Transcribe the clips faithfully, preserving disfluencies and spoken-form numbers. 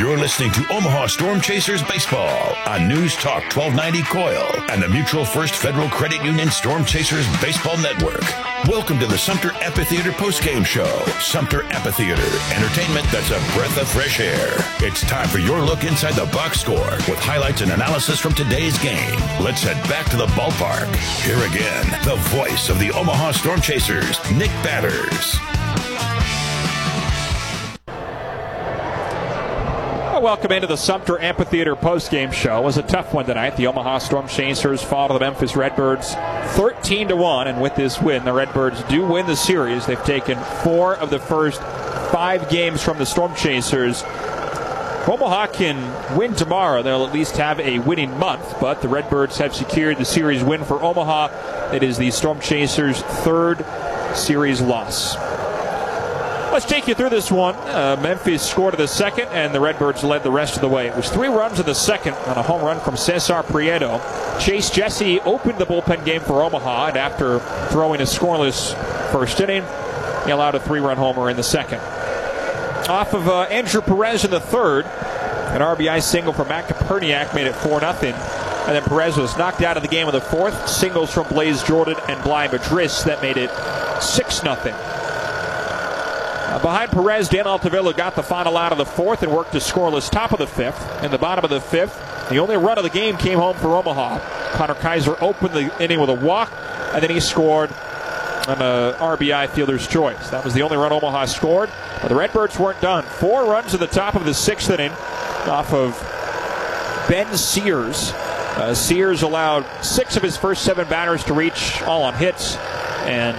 You're listening to Omaha Storm Chasers Baseball on News Talk twelve ninety Coil and the Mutual First Federal Credit Union Storm Chasers Baseball Network. Welcome to the Sumter Amphitheater postgame show. Sumter Amphitheater, entertainment that's a breath of fresh air. It's time for your look inside the box score with highlights and analysis from today's game. Let's head back to the ballpark. Here again, the voice of the Omaha Storm Chasers, Nick Batters. Welcome into the Sumter Amphitheater postgame show. It was a tough one tonight. The Omaha Storm Chasers fall to the Memphis Redbirds thirteen to one, and with this win, the Redbirds do win the series. They've taken four of the first five games from the Storm Chasers. Omaha can win tomorrow. They'll at least have a winning month, but the Redbirds have secured the series win for Omaha. It is the Storm Chasers' third series loss. Let's take you through this one. Uh, Memphis scored in the second, and the Redbirds led the rest of the way. It was three runs in the second on a home run from Cesar Prieto. Chase Jesse opened the bullpen game for Omaha, and after throwing a scoreless first inning, he allowed a three-run homer in the second. Off of uh, Andrew Perez in the third, an R B I single from Matt Koperniak made it four nothing. And then Perez was knocked out of the game in the fourth. Singles from Blaze Jordan and Bly Madris that made it six nothing. Uh, behind Perez, Dan Altavilla got the final out of the fourth and worked a scoreless top of the fifth. In the bottom of the fifth, the only run of the game came home for Omaha. Connor Kaiser opened the inning with a walk, and then he scored on an R B I fielder's choice. That was the only run Omaha scored. But the Redbirds weren't done. Four runs at the top of the sixth inning off of Ben Sears. Uh, Sears allowed six of his first seven batters to reach, all on hits, and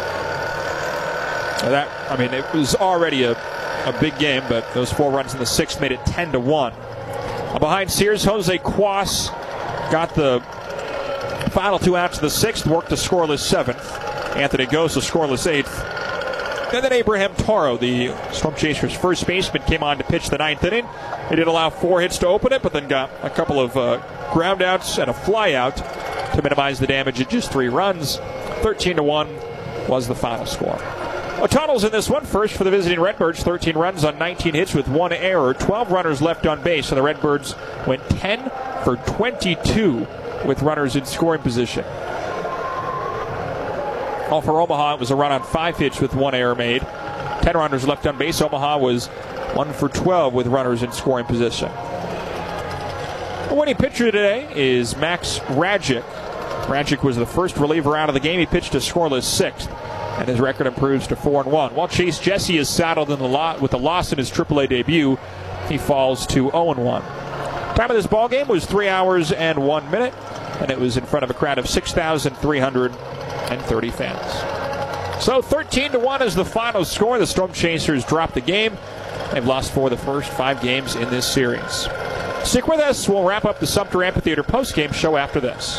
that, I mean, it was already a, a big game, but those four runs in the sixth made it ten to one. Behind Sears, Jose Cuas got the final two outs of the sixth, worked a scoreless seventh. Anthony Gose a scoreless eighth. And then Abraham Toro, the Storm Chasers' first baseman, came on to pitch the ninth inning. He did allow four hits to open it, but then got a couple of uh, ground outs and a fly out to minimize the damage at just three runs. thirteen to one was the final score. O'Tunnell's in this one. First for the visiting Redbirds, thirteen runs on nineteen hits with one error. twelve runners left on base, and the Redbirds went ten for twenty-two with runners in scoring position. All for Omaha, it was a run on five hits with one error made. ten runners left on base. Omaha was one for twelve with runners in scoring position. The winning pitcher today is Max Rajic. Rajic was the first reliever out of the game. He pitched a scoreless sixth, and his record improves to four and one. While Chase Jesse is saddled in the lot with a loss in his triple A debut, he falls to oh and one. Time of this ball game was three hours and one minute, and it was in front of a crowd of six thousand three hundred thirty fans. So thirteen to one is the final score. The Storm Chasers drop the game. They've lost four of the first five games in this series. Stick with us. We'll wrap up the Sumter Amphitheater postgame show after this.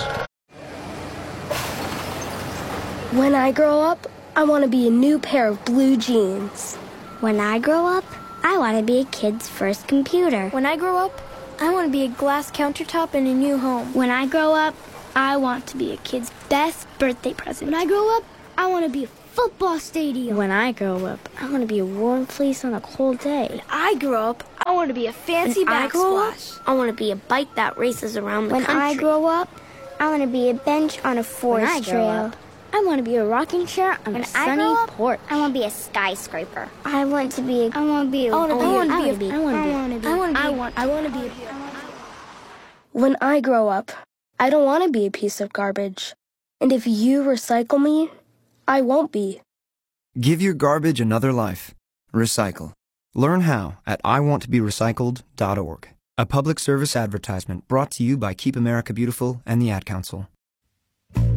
When I grow up, I want to be a new pair of blue jeans. When I grow up, I want to be a kid's first computer. When I grow up, I want to be a glass countertop in a new home. When I grow up, I want to be a kid's best birthday present. When I grow up, I want to be a football stadium. When I grow up, I want to be a warm fleece on a cold day. When I grow up, I want to be a fancy when backsplash. I, I want to be a bike that races around the when country. When I grow up, I want to be a bench on a forest when I trail. Grow up, I want to be a rocking chair on when a sunny up, porch. I want to be a skyscraper. I want to be a... I want to be a... I want to be... I want to be... be... I want to be... I want to be... I want... I want to be... When I grow up, I don't want to be a piece of garbage. And if you recycle me, I won't be. Give your garbage another life. Recycle. Learn how at I want to be recycled dot org. A public service advertisement brought to you by Keep America Beautiful and the Ad Council.